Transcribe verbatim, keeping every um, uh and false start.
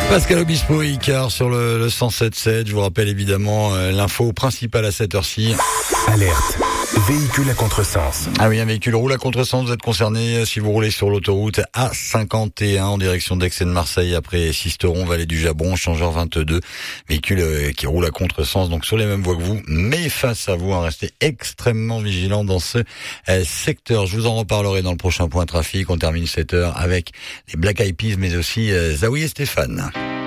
Pascal Obispo et Icar sur le, le cent sept sept. Je vous rappelle évidemment euh, l'info principale à cette heure-ci. Alerte. Véhicule à contresens. Ah oui, un véhicule roule à contresens. Vous êtes concerné si vous roulez sur l'autoroute A cinquante et un en direction d'Aix et de Marseille après Sisteron, vallée du Jabron, changeur vingt-deux. Véhicule euh, qui roule à contresens, donc sur les mêmes voies que vous, mais face à vous. Hein, restez extrêmement vigilant dans ce euh, secteur. Je vous en reparlerai dans le prochain point trafic. On termine cette heure avec les Black Eyed Peas, mais aussi euh, Zawi et Stéphane.